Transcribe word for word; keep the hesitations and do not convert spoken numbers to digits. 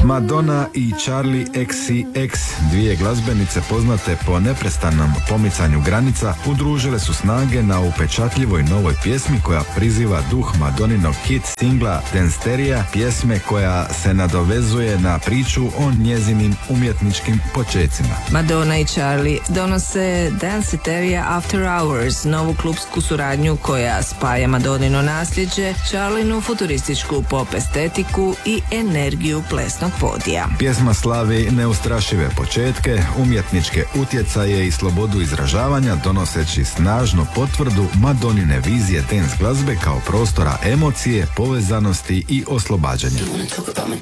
Madonna i Charli X C X, dvije glazbenice poznate po neprestanom pomicanju granica, udružile su snage na upečatljivoj novoj pjesmi koja priziva duh Madoninog hit singla Danceteria, pjesme koja se nadovezuje na priču o njezinim umjetničkim počecima. Madonna i Charli donose Danceteria After Hours, novu klubsku suradnju koja spaja Madonino nasljeđe, Charlinu futurističku pop estetiku i energiju plesnog podija. Pjesma slavi neustrašive početke, umjetničke utjecaje i slobodu izražavanja, donoseći snažnu potvrdu Madonine vizije dance glazbe kao prostora emocije, povezanosti i oslobađanja.